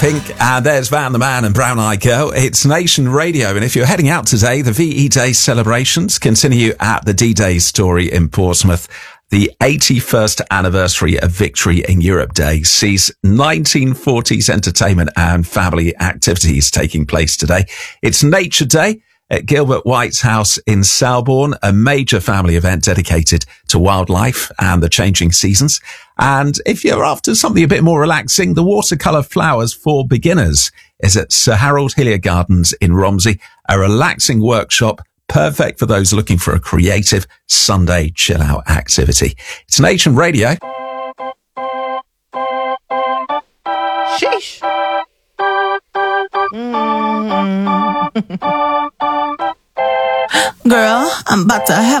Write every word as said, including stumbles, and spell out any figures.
Pink, and there's Van the Man and Brown Eyed Girl. It's Nation Radio, and if you're heading out today, the V E Day celebrations continue at the D-Day story in Portsmouth. The eighty-first anniversary of Victory in Europe Day sees nineteen forties entertainment and family activities taking place today. It's Nature Day at Gilbert White's house in Selborne, a major family event dedicated to wildlife and the changing seasons. And if you're after something a bit more relaxing, the Watercolour Flowers for Beginners is at Sir Harold Hillier Gardens in Romsey, a relaxing workshop perfect for those looking for a creative Sunday chill-out activity. It's Nation Radio. Sheesh. Mm. Girl, I'm about to have